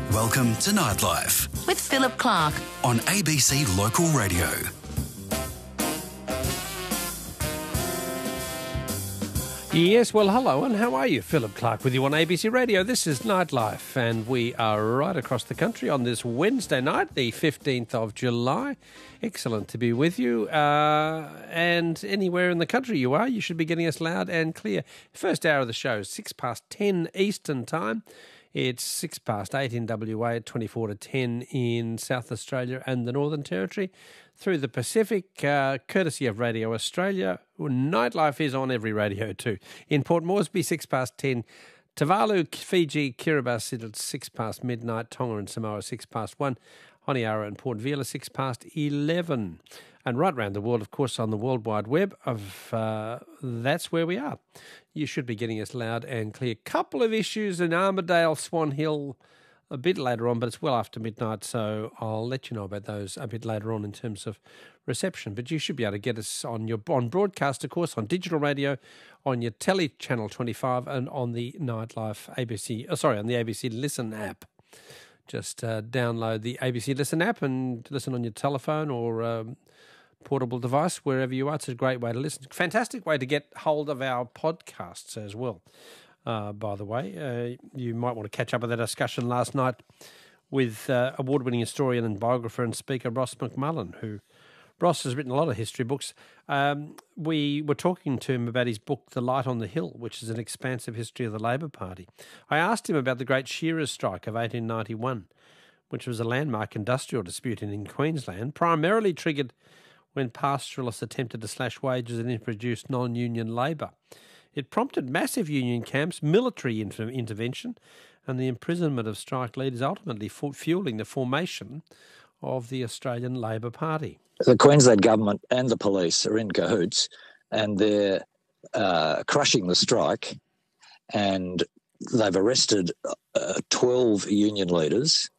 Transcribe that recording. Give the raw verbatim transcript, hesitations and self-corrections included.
Welcome to Nightlife with Philip Clark on A B C Local Radio. Yes, well, hello, and how are you? Philip Clark with you on A B C Radio. This is Nightlife, and we are right across the country on this Wednesday night, the fifteenth of July. Excellent to be with you, uh, and anywhere in the country you are, you should be getting us loud and clear. First hour of the show is six past ten Eastern Time. It's six past eight in W A, twenty-four to ten in South Australia and the Northern Territory. Through the Pacific, uh, courtesy of Radio Australia. Nightlife is on every radio too. In Port Moresby, six past ten. Tuvalu, Fiji, Kiribati, it's six past midnight. Tonga and Samoa, six past one. Honiara and Port Vila, six past eleven. And right around the world, of course, on the World Wide Web, of uh, that's where we are. You should be getting us loud and clear. Couple of issues in Armidale, Swan Hill, a bit later on, but it's well after midnight, so I'll let you know about those a bit later on in terms of reception. But you should be able to get us on your on broadcast, of course, on digital radio, on your telly channel twenty-five, and on the Nightlife A B C. Oh, sorry, on the A B C Listen app. Just uh, download the A B C Listen app and listen on your telephone or um, portable device, wherever you are. It's a great way to listen. Fantastic way to get hold of our podcasts as well. Uh, by the way, uh, you might want to catch up with that discussion last night with uh, award-winning historian and biographer and speaker Ross McMullen, who Ross has written a lot of history books. Um, we were talking to him about his book, The Light on the Hill, which is an expansive history of the Labor Party. I asked him about the Great Shearers' Strike of eighteen ninety-one, which was a landmark industrial dispute in, in Queensland, primarily triggered when pastoralists attempted to slash wages and introduce non-union labour. It prompted massive union camps, military inter- intervention, and the imprisonment of strike leaders, ultimately fu- fueling the formation of the Australian Labor Party. The Queensland government and the police are in cahoots, and they're uh, crushing the strike, and they've arrested uh, twelve union leaders